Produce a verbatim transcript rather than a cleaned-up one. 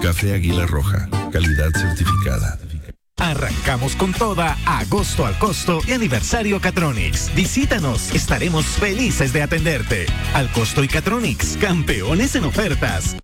Café Águila Roja, calidad certificada. Arrancamos con toda agosto al costo y aniversario Catronics. Visítanos, estaremos felices de atenderte. Al costo y Catronics, campeones en ofertas.